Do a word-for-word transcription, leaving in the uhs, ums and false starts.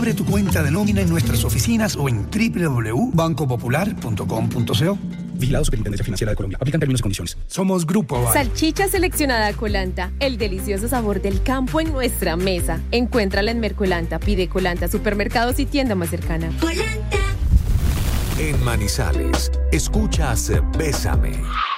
Abre tu cuenta de nómina en nuestras oficinas o en doble u doble u doble u punto banco popular punto com punto co. Vigilado Superintendencia Financiera de Colombia. Aplican términos y condiciones. Somos Grupo Aval. Salchicha seleccionada Colanta. El delicioso sabor del campo en nuestra mesa. Encuéntrala en Mercolanta. Pide Colanta, supermercados y tienda más cercana. En Manizales, escuchas Bésame.